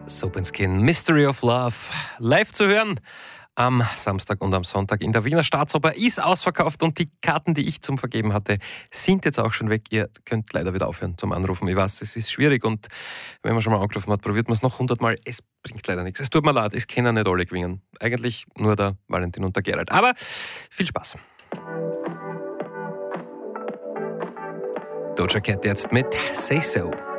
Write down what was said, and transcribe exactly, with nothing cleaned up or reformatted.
Sopenskin, Mystery of Love, live zu hören am Samstag und am Sonntag in der Wiener Staatsoper, ist ausverkauft und die Karten, die ich zum Vergeben hatte, sind jetzt auch schon weg. Ihr könnt leider wieder aufhören zum Anrufen. Ich weiß, es ist schwierig und wenn man schon mal angerufen hat, probiert man es noch hundertmal. Es bringt leider nichts. Es tut mir leid, es können nicht alle gewinnen. Eigentlich nur der Valentin und der Gerald. Aber viel Spaß. Doja Cat jetzt mit Say So.